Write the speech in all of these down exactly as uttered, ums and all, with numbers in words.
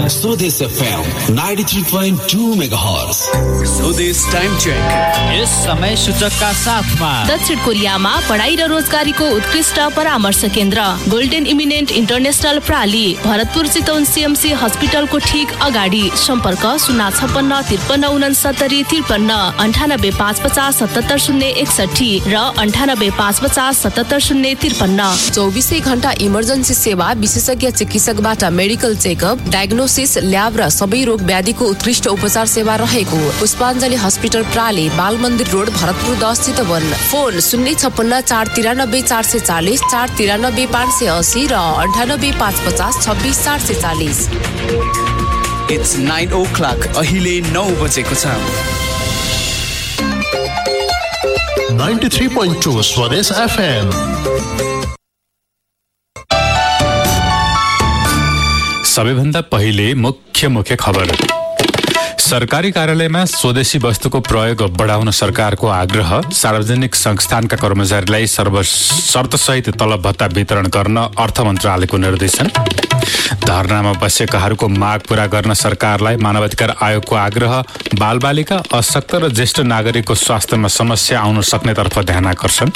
स्वदेश FM ninety three point two megahertz. स्वदेश time check. यस समय सूचकका साथमा दक्षिण कोरियामा पढाइ र रोजगारीको उत्कृष्ट परामर्श केन्द्र golden eminent international प्राली, Bharatpur Chitwan CMC हस्पिटलको ठीक अगाडि। सम्पर्क शून्य छप्पन्न त्रिपन्न उनसत्तरी त्रिपन्न अन्ठानब्बे पाँच पचास सतहत्तर शून्य एकसठी र अन्ठानब्बे पाँच पचास सतहत्तर शून्य त्रिपन्न। चौबिसै घण्टा इमर्जेन्सी सेवा, विशेषज्ञ चिकित्सकबाट मेडिकल चेकअप, डायग्नोसिस, ल्याब र सबै रोग व्याधिको उत्कृष्ट उपचार सेवा रहेको पुष्पाञ्जली हस्पिटल प्राली, बाल मन्दिर रोड, भरतपुर दस चितवन। फोन शून्य छप्पन्न चार तिरानब्बे चार सय चालिस, चार तिरानब्बे पाँच सय असी र अन्ठानब्बे पाँच पचास छब्बिस चार सय चालिस। It's nine oh clock. अहिले नौ बजेको छ। नाइन्टी थ्री पॉइंट टू स्वदेश एफएम। सबैभन्दा पहिले मुख्य मुख्य खबर। सरकारी कार्यालयमा स्वदेशी वस्तुको प्रयोग बढाउन सरकारको आग्रह। सार्वजनिक संस्थानका कर्मचारीलाई सर्वशर्तसहित तलब भत्ता वितरण गर्न अर्थ मन्त्रालयको निर्देशन। धरनामा बसेकाहरूको माग पूरा गर्न सरकारलाई मानवाधिकार आयोगको आग्रह। बालबालिका, अशक्त र ज्येष्ठ नागरिकको स्वास्थ्यमा समस्या आउन सक्नेतर्फ ध्यान आकर्षण।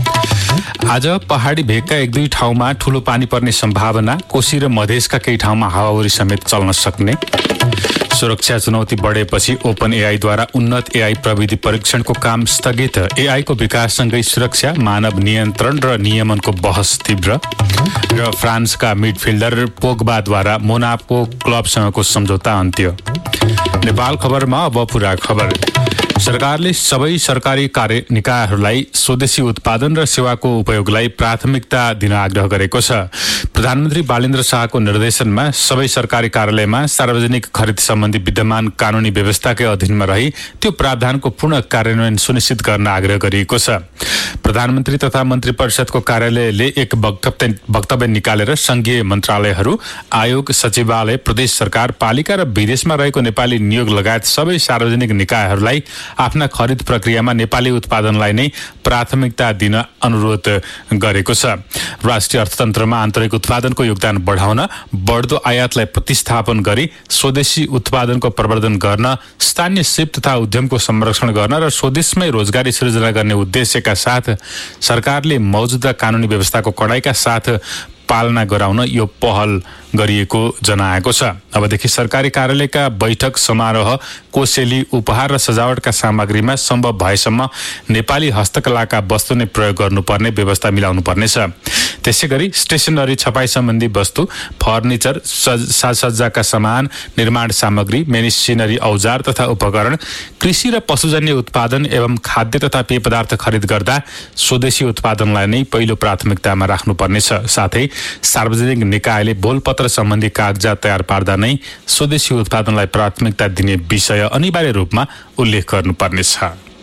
आज पहाडी भेगका एक दुई ठाउँमा ठूलो पानी पर्ने सम्भावना। कोशी र मधेसका केही ठाउँमा हावाहुरी समेत चल्न सक्ने। सुरक्षा चुनौती बढेपछि ओपन एआईद्वारा उन्नत एआई प्रविधि परीक्षणको काम स्थगित। एआईको विकाससँगै सुरक्षा, मानव नियन्त्रण र नियमनको बहस तीव्र। र फ्रान्सका मिडफिल्डर पोग्बाद्वारा मोनाको क्लबसँगको सम्झौता अन्त्य। नेपाल खबरमा अब पुरा खबर। सरकारले सबै सरकारी कार्य निकायहरूलाई स्वदेशी उत्पादन र सेवाको उपयोगलाई प्राथमिकता दिन आग्रह गरेको छ। प्रधानमन्त्री बालेन्द्र शाहको निर्देशनमा सबै सरकारी कार्यालयमा सार्वजनिक खरिद सम्बन्धी विद्यमान कानूनी व्यवस्थाकै अधीनमा रही त्यो प्रावधानको पूर्ण कार्यान्वयन सुनिश्चित गर्न आग्रह गरिएको छ। प्रधानमन्त्री तथा मन्त्री परिषदको कार्यालयले एक वक्तव्य निकालेर संघीय मन्त्रालयहरू, आयोग, सचिवालय, प्रदेश सरकार, पालिका र विदेशमा रहेको नेपाली नियोग लगायत सबै सार्वजनिक निकायहरूलाई आफ्ना खरिद प्रक्रियामा नेपाली उत्पादनलाई नै प्राथमिकता दिन अनुरोध गरेको छ। राष्ट्रिय अर्थतन्त्रमा आन्तरिक उत्पादनको योगदान बढाउन, बढ्दो आयातलाई प्रतिस्थापन गरी स्वदेशी उत्पादनको प्रवर्धन गर्न, स्थानीय सिप तथा उद्यमको संरक्षण गर्न र स्वदेशमै रोजगारी सृजना गर्ने उद्देश्यका साथ सरकारले मौजूदा कानूनी व्यवस्थाको कडाइका साथ पालना गराउन यो पहल गरिएको जनाएको छ। अबदेखि सरकारी कार्यालयका बैठक, समारोह, कोसेली, उपहार र सजावटका सामग्रीमा सम्भव भएसम्म नेपाली हस्तकलाका वस्तु नै प्रयोग गर्नुपर्ने व्यवस्था मिलाउनु पर्नेछ। त्यसै गरी स्टेसनरी, छपाई सम्बन्धी वस्तु, फर्निचर, साजसज्जाका सामान, निर्माण सामग्री, मेसिनरी, औजार तथा उपकरण, कृषि र पशुजन्य उत्पादन एवं खाद्य तथा पेय पदार्थ खरिद गर्दा स्वदेशी उत्पादनलाई नै पहिलो प्राथमिकतामा राख्नुपर्नेछ। साथै सार्वजनिक निकायले बोलपत्र सम्बन्धी कागजात तयार पार्दा नै स्वदेशी उत्पादनलाई प्राथमिकता दिने विषय अनिवार्य रूपमा उल्लेख गर्नुपर्नेछ।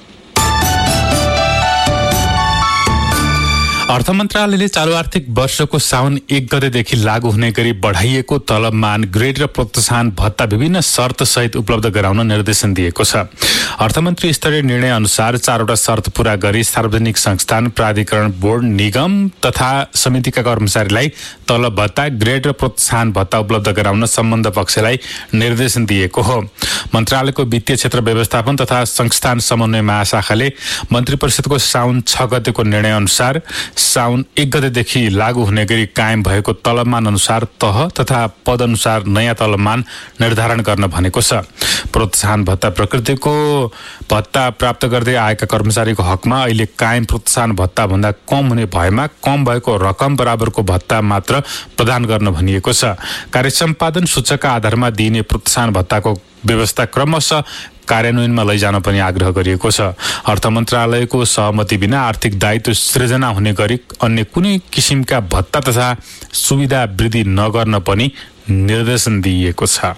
अर्थ मन्त्रालयले चालू आर्थिक वर्षको साउन एक गतेदेखि लागू हुने गरी बढाइएको तलबमान, ग्रेड र प्रोत्साहन भत्ता विभिन्न शर्तसहित उपलब्ध गराउन निर्देशन दिएको छ। अर्थमन्त्री स्तरीय निर्णय अनुसार चारवटा शर्त पूरा गरी सार्वजनिक संस्थान, प्राधिकरण, बोर्ड, निगम तथा समितिका कर्मचारीलाई तलब भत्ता, ग्रेड र प्रोत्साहन भत्ता उपलब्ध गराउन सम्बन्ध पक्षलाई निर्देशन दिएको हो। मन्त्रालयको वित्तीय क्षेत्र व्यवस्थापन तथा संस्थान समन्वय महाशाखाले मन्त्री परिषदको साउन छ गतेको निर्णय अनुसार साउन एक गतेदेखि लागू हुने गरी कायम भएको तलबमान अनुसार तह तथा पद अनुसार नयाँ तलबमान निर्धारण गर्न भनेको छ। प्रोत्साहन भत्ता प्रकृतिको भत्ता प्राप्त गर्दै आएका कर्मचारीको हकमा अहिले कायम प्रोत्साहन भत्ता भन्दा कम हुने भएमा कम भएको रकम बराबरको भत्ता मात्र प्रदान गर्न भनिएको छ। कार्य सम्पादन सूचकका आधारमा दिइने प्रोत्साहन भत्ताको व्यवस्था क्रमशः कार्यान्वयनमा लैजान पनि आग्रह गरिएको छ। अर्थ मन्त्रालयको सहमति बिना आर्थिक दायित्व सृजना हुने गरी अन्य कुनै किसिमका भत्ता तथा सुविधा वृद्धि नगर्न पनि निर्देशन दिइएको छ।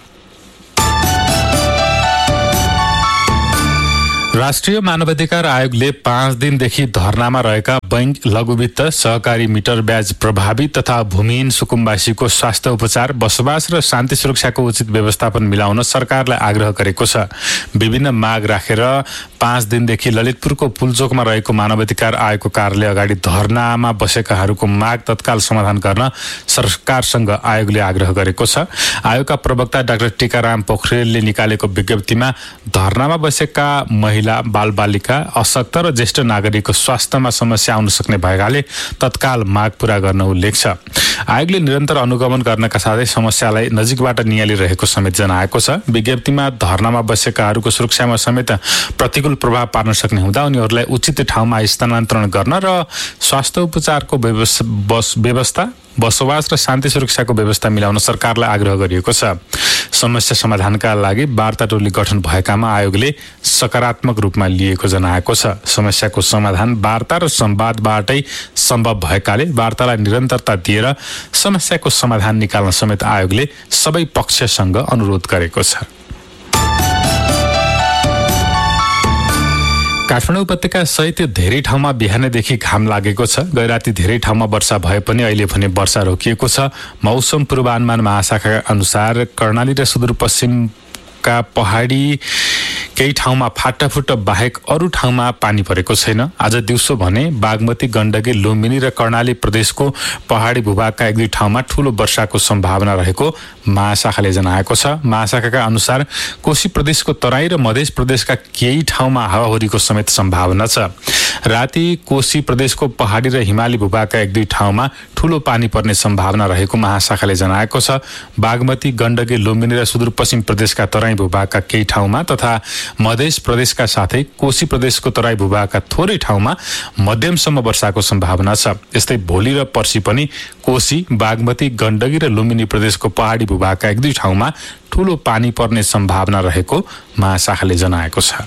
राष्ट्रिय मानवाधिकार आयोगले पाँच दिनदेखि धरनामा रहेका बैंक, लघु वित्त, सहकारी मिटर ब्याज प्रभावित तथा भूमिहीन सुकुम्बासीको स्वास्थ्य उपचार, बसोबास र शान्ति सुरक्षाको उचित व्यवस्थापन मिलाउन सरकारलाई आग्रह गरेको छ। विभिन्न माग राखेर पाँच दिनदेखि ललितपुरको पुलचोकमा रहेको मानवाधिकार आयोगको कार्यालय अगाडि धरनामा बसेकाहरूको माग तत्काल समाधान गर्न सरकारसँग आयोगले आग्रह गरेको छ। आयोगका प्रवक्ता डाक्टर टीकाराम पोखरेलले निकालेको विज्ञप्तिमा धरनामा बसेका महिला, बालबालिका, अशक्त र ज्येष्ठ नागरिकको स्वास्थ्यमा समस्या आउन सक्ने भएकाले तत्काल माग पूरा गर्न उल्लेख छ। आयोगले निरन्तर अनुगमन गर्नका साथै समस्यालाई नजिकबाट नियालिरहेको समेत जनाएको छ। विज्ञप्तिमा धरनामा बसेकाहरूको सुरक्षामा समेत प्रतिकूल प्रभाव पार्न सक्ने हुँदा उनीहरूलाई उचित ठाउँमा स्थानान्तरण गर्न र स्वास्थ्य उपचारको व्यवस्था, बसोबास र शान्ति सुरक्षाको व्यवस्था मिलाउन सरकारलाई आग्रह गरिएको छ। समस्या समाधानका लागि वार्ता टोली गठन भएकामा आयोगले सकारात्मक रूपमा लिएको जनाएको छ। समस्याको समाधान वार्ता र संवादबाटै सम्भव भएकाले वार्तालाई निरन्तरता दिएर समस्याको समाधान निकाल्न समेत आयोगले सबै पक्षसँग अनुरोध गरेको छ। काठमाडौँ उपत्यका सहित धेरै ठाउँमा बिहानैदेखि घाम लागेको छ। गैराती धेरै ठाउँमा वर्षा भए पनि अहिले भने वर्षा रोकिएको छ। मौसम पूर्वानुमान महाशाखाका अनुसार कर्णाली र सुदूरपश्चिमका पहाडी केही ठाउँमा फाटाफुट बाहेक अरू ठाउँमा पानी परेको छैन। आज दिउँसो भने बागमती, गण्डकी, लुम्बिनी र कर्णाली प्रदेशको पहाडी भूभागका एक दुई ठाउँमा ठूलो वर्षाको सम्भावना रहेको महाशाखाले जनाएको छ। महाशाखाका अनुसार कोशी प्रदेशको तराई र मध्य प्रदेशका केही ठाउँमा हावाहुरीको समेत सम्भावना छ। राति कोशी प्रदेशको पहाडी र हिमाली भूभागका एक दुई ठाउँमा ठूलो पानी पर्ने सम्भावना रहेको महाशाखाले जनाएको छ। बागमती, गण्डकी, लुम्बिनी र सुदूरपश्चिम प्रदेशका तराई भूभागका केही ठाउँमा तथा मध्य प्रदेशका साथै कोशी प्रदेशको तराई भूभागका थोरै ठाउँमा मध्यमसम्म वर्षाको सम्भावना छ। यस्तै भोलि र पर्सि पनि कोशी, बागमती, गण्डकी र लुम्बिनी प्रदेशको पहाडी भूभागका एक दुई ठाउँमा ठूलो पानी पर्ने सम्भावना रहेको महाशाखाले जनाएको छ।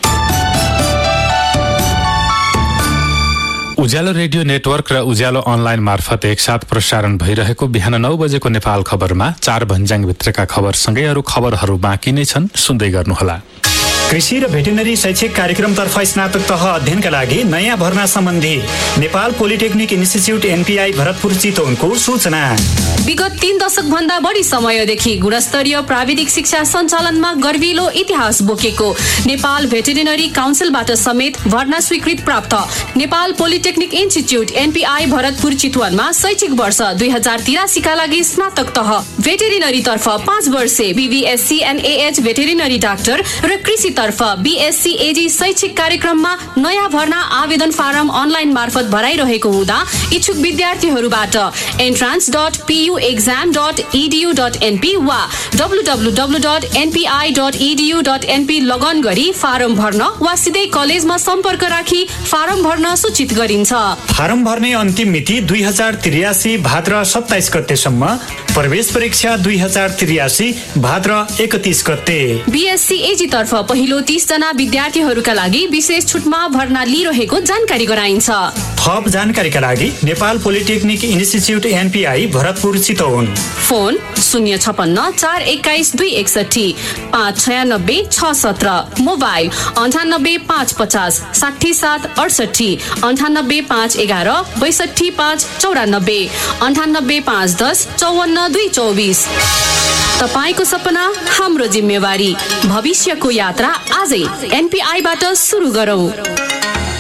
उज्यालो रेडियो नेटवर्क र उज्यालो अनलाइन मार्फत एकसाथ प्रसारण भइरहेको बिहान नौ बजेको नेपाल खबरमा चार भन्ज्याङभित्रका खबरसँगै अरू खबरहरू बाँकी नै छन्, सुन्दै गर्नुहोला। कृषि र भेटेरिनरी शैक्षिक कार्यक्रमतर्फ स्नातक तह अध्ययनका लागि नयाँ भर्ना सम्बन्धी Nepal polytechnic institute NPI Bharatpur चितवनको सूचना। विगत तीन दशक भन्दा बढी समयदेखि गुणस्तरीय प्राविधिक शिक्षा सञ्चालनमा गर्विलो इतिहास बोकेको नेपाल भेटेरिनरी काउन्सिलबाट समेत भर्ना स्वीकृत प्राप्त Nepal polytechnic institute NPI Bharatpur चितवनमा शैक्षिक वर्ष दुई हजार तिरासीका लागि स्नातक तह भेटेरिनरी तर्फ पाँच वर्षे बीबीएससी एनएएच भेटेरिनरी डाक्टर र कृषि तर्फ बीएससी एजी शैक्षिक कार्यक्रममा नयाँ भर्ना आवेदन फारम अनलाइन मार्फत भराइरहेको हुँदा इच्छुक विद्यार्थीहरूबाट entrance dot PU exam dot edu dot NP वा W W W dot NPI dot edu dot NP लगन गरी फारम भर्न वा सिधै कलेजमा सम्पर्क राखी फारम भर्न सूचित गरिन्छ। फारम भर्ने अन्तिम मिति दुई हजार त्रियासी भाद्र सत्ताइस गतेसम्म, प्रवेश परीक्षा दुई हजार त्रियासी भाद्र एकतीस गते। बीएससी एजी तर्फ पहिलो तीस जना विद्यार्थीहरूका लागि विशेष छुटमा भर्ना लिइरहेको जानकारी गराइन्छ। थप जानकारीका लागि Nepal polytechnic institute NPI Bharatpur Chitwan, phone शून्य छपन्न चार एक्काइस दुई एकसठी पाँच छयानब्बे छ सत्र, मोबाइल अन्ठानब्बे पाँच पचास साठी सात अडसठी, अन्ठानब्बे पाँच एघार बैसठी पाँच चौरानब्बे, अन्ठानब्बे पाँच दस चौवन्न दुई चौबिस। तपाईको सपना हाम्रो जिम्मेवारी, भविष्यको यात्रा आजै एनपीआईबाट सुरु गरौँ।